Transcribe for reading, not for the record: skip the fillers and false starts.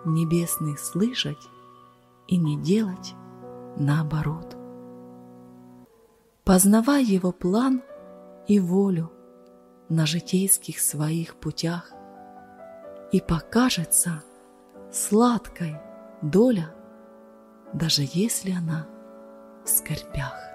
небесный слышать и не делать наоборот. Познавай Его план и волю на житейских своих путях, и покажется сладкой доля, даже если она в скорбях.